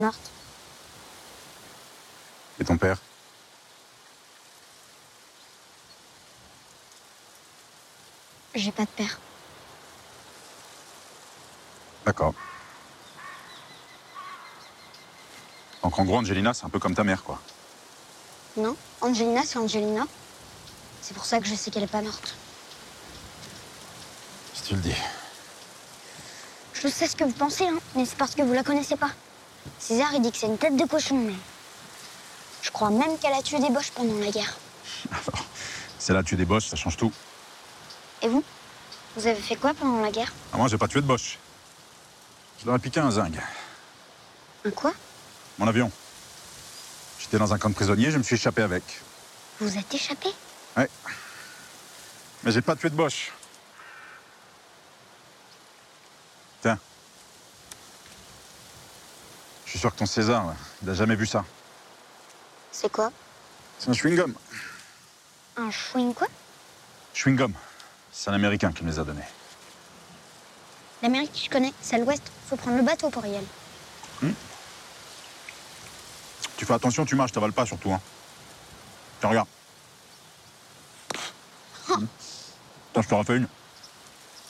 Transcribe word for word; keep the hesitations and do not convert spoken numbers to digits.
morte. Et ton père? J'ai pas de père. D'accord. Donc en gros, Angelina, c'est un peu comme ta mère, quoi. Non, Angelina, c'est Angelina. C'est pour ça que je sais qu'elle est pas morte. Si tu le dis. Je sais ce que vous pensez, hein, mais c'est parce que vous la connaissez pas. César, il dit que c'est une tête de cochon, mais... Je crois même qu'elle a tué des boches pendant la guerre. Alors, c'est là, tu des boches, ça change tout. Et vous? Vous avez fait quoi pendant la guerre? Ah, moi, j'ai pas tué de boche. Je leur ai piqué un zinc. Un quoi? Mon avion. J'étais dans un camp de prisonniers, je me suis échappé avec. Vous vous êtes échappé? Ouais. Mais j'ai pas tué de boche. Tiens. Je suis sûr que ton César, là, il a jamais vu ça. C'est quoi? C'est un chewing-gum. Un chewing quoi? Chewing-gum. C'est un Américain qui me les a donnés. L'Amérique, je connais, c'est à l'ouest. Faut prendre le bateau pour y aller. Hmm. Tu fais attention, tu marches, t'avales pas surtout, hein. Tiens, regarde. Oh. Hmm. Tiens, je te refais une.